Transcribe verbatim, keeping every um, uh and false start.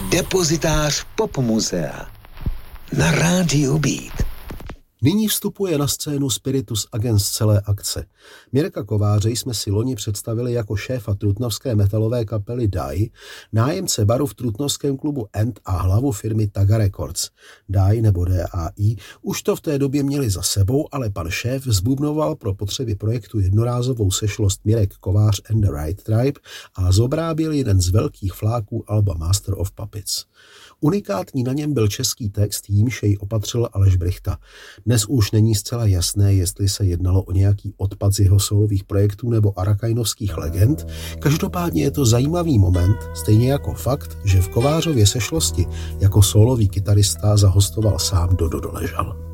Depozitář Pop muzea na rádiu Beat. Nyní vstupuje na scénu spiritus agens celé akce. Mirka Kováře jsme si loni představili jako šéfa trutnovské metalové kapely Die, nájemce baru v trutnovském klubu End a hlavu firmy Taga Records. Die nebo D A I už to v té době měli za sebou, ale pan šéf zbubnoval pro potřeby projektu jednorázovou sešlost Mirek Kovář and the Right Tribe a zobrábil jeden z velkých fláků alba Master of Puppets. Unikátní na něm byl český text, jímž jej opatřil Aleš Brychta. Dnes už není zcela jasné, jestli se jednalo o nějaký odpad z jeho solových projektů nebo arakajnovských legend. Každopádně je to zajímavý moment, stejně jako fakt, že v Kovářově sešlosti jako solový kytarista zahostoval sám Dodo Doležal.